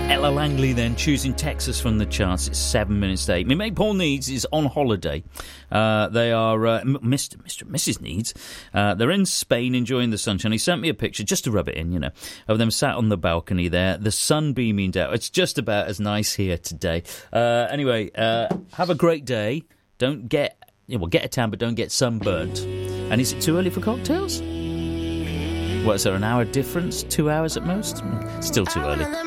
Ella Langley then, Choosing Texas from the charts. It's 7 minutes to 8. My mate Paul Needs is on holiday. They are Mr. and Mrs. Needs. They're in Spain enjoying the sunshine. He sent me a picture, just to rub it in, you know, of them sat on the balcony there, the sun beaming down. It's just about as nice here today. Anyway, have a great day. Don't get, get a tan, but don't get sunburnt. And is it too early for cocktails? What, is there an hour difference? 2 hours at most? Still too early.